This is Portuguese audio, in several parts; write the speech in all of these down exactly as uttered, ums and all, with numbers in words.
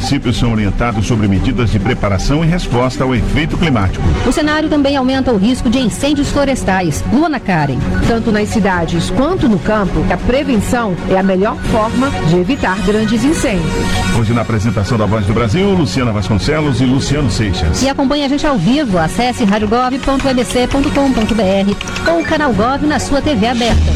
municípios são orientados sobre medidas de preparação e resposta ao efeito climático. O cenário também aumenta o risco de incêndios florestais. Luana Karen. Tanto nas cidades quanto no campo, a prevenção é a melhor forma de evitar grandes incêndios. Hoje, na apresentação da Voz do Brasil, Luciana Vasconcelos e Luciano Seixas. E acompanhe a gente ao vivo. Acesse rádio gov ponto e b c ponto com ponto b r ou o canal Gov na sua T V aberta.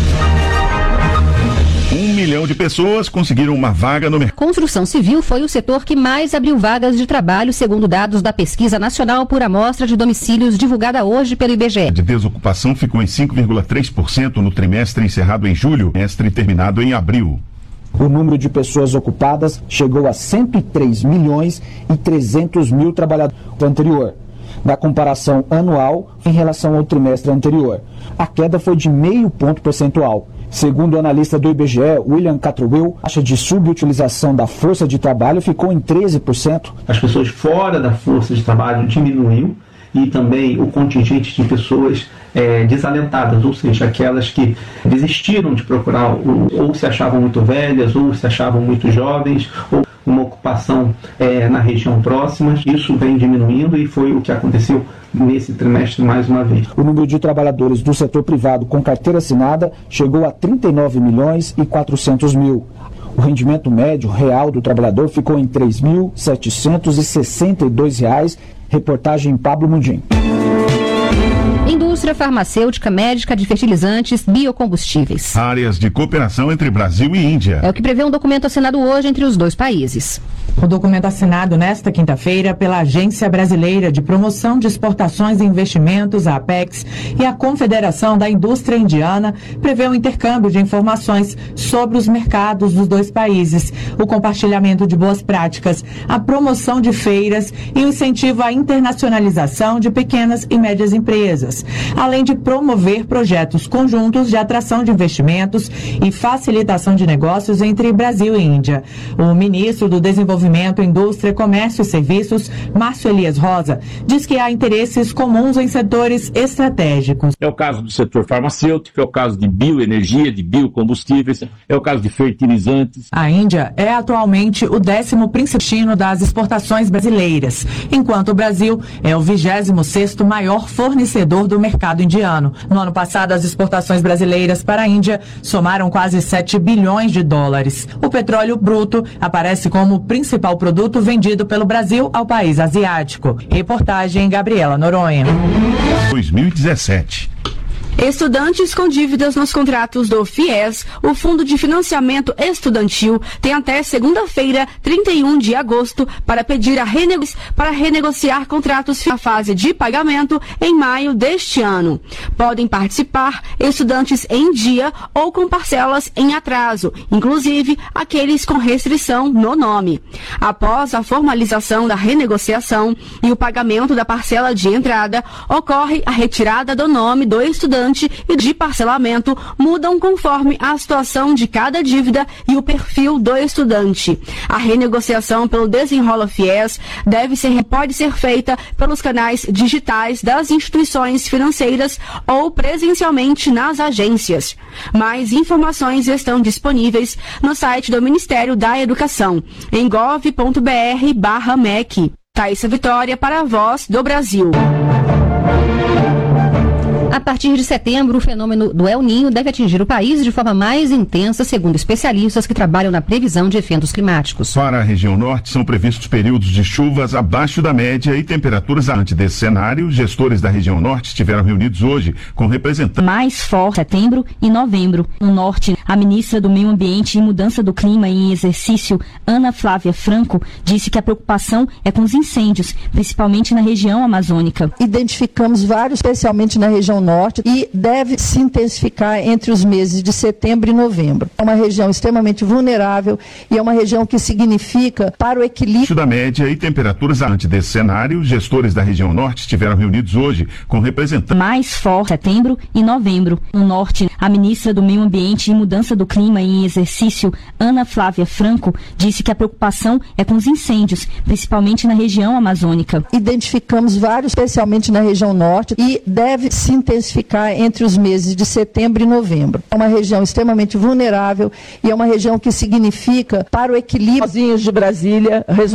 Um milhão de pessoas conseguiram uma vaga no mercado. Construção civil foi o setor que mais abriu vagas de trabalho, segundo dados da Pesquisa Nacional por Amostra de Domicílios, divulgada hoje pelo I B G E. A de desocupação ficou em cinco vírgula três por cento no trimestre encerrado em julho, trimestre terminado em abril. O número de pessoas ocupadas chegou a cento e três milhões e trezentos mil trabalhadores anterior, na comparação anual em relação ao trimestre anterior. A queda foi de meio ponto percentual. Segundo o analista do I B G E, William Catruel, a taxa de subutilização da força de trabalho ficou em treze por cento. As pessoas fora da força de trabalho diminuiu e também o contingente de pessoas é, desalentadas, ou seja, aquelas que desistiram de procurar ou, ou se achavam muito velhas ou se achavam muito jovens ou uma ocupação é, na região próxima. Isso vem diminuindo e foi o que aconteceu nesse trimestre mais uma vez. O número de trabalhadores do setor privado com carteira assinada chegou a trinta e nove milhões e quatrocentos mil. O rendimento médio real do trabalhador ficou em três mil setecentos e sessenta e dois reais. Reportagem Pablo Mundim. Indústria farmacêutica, médica, de fertilizantes, biocombustíveis. Áreas de cooperação entre Brasil e Índia. É o que prevê um documento assinado hoje entre os dois países. O documento assinado nesta quinta-feira pela Agência Brasileira de Promoção de Exportações e Investimentos, a APEX, e a Confederação da Indústria Indiana prevê um intercâmbio de informações sobre os mercados dos dois países, o compartilhamento de boas práticas, a promoção de feiras e o incentivo à internacionalização de pequenas e médias empresas, além de promover projetos conjuntos de atração de investimentos e facilitação de negócios entre Brasil e Índia. O ministro do Desenvolvimento, Indústria, Comércio e Serviços, Márcio Elias Rosa, diz que há interesses comuns em setores estratégicos. É o caso do setor farmacêutico, é o caso de bioenergia, de biocombustíveis, é o caso de fertilizantes. A Índia é atualmente o décimo principal destino das exportações brasileiras, enquanto o Brasil é o vigésimo sexto maior fornecedor do mercado indiano. No ano passado, as exportações brasileiras para a Índia somaram quase sete bilhões de dólares. O petróleo bruto aparece como o principal produto vendido pelo Brasil ao país asiático. Reportagem Gabriela Noronha. dois mil e dezessete. Estudantes com dívidas nos contratos do FIES, o Fundo de Financiamento Estudantil, tem até segunda-feira, trinta e um de agosto, para pedir a renego... para renegociar contratos na fase de pagamento em maio deste ano. Podem participar estudantes em dia ou com parcelas em atraso, inclusive aqueles com restrição no nome. Após a formalização da renegociação e o pagamento da parcela de entrada, ocorre a retirada do nome do estudante e de parcelamento mudam conforme a situação de cada dívida e o perfil do estudante. A renegociação pelo Desenrola FIES deve ser, pode ser feita pelos canais digitais das instituições financeiras ou presencialmente nas agências. Mais informações estão disponíveis no site do Ministério da Educação, em gov ponto br barra M E C. Thaísa Vitória para a Voz do Brasil. A partir de setembro, o fenômeno do El Niño deve atingir o país de forma mais intensa, segundo especialistas que trabalham na previsão de eventos climáticos. Para a região norte, são previstos períodos de chuvas abaixo da média e temperaturas ante desse cenário. Gestores da região norte estiveram reunidos hoje com representantes. Mais forte setembro e novembro. No norte, a ministra do Meio Ambiente e Mudança do Clima em exercício, Ana Flávia Franco, disse que a preocupação é com os incêndios, principalmente na região amazônica. Identificamos vários, especialmente na região norte, e deve se intensificar entre os meses de setembro e novembro. É uma região extremamente vulnerável e é uma região que significa para o equilíbrio da média e temperaturas ante desse cenário. Gestores da região norte estiveram reunidos hoje com representantes. Mais forte setembro e novembro. No norte, a ministra do Meio Ambiente e Mudança do Clima em exercício, Ana Flávia Franco, disse que a preocupação é com os incêndios, principalmente na região amazônica. Identificamos vários, especialmente na região norte, e deve se intensificar entre os meses de setembro e novembro. É uma região extremamente vulnerável e é uma região que significa para o equilíbrio de Brasília.